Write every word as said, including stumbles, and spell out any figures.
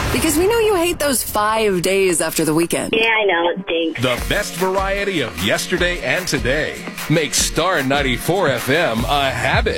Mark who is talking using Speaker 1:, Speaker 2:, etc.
Speaker 1: Because we know you hate those five days after the weekend.
Speaker 2: Yeah, I know. It stinks.
Speaker 3: The best variety of yesterday and today makes Star ninety-four F M a habit.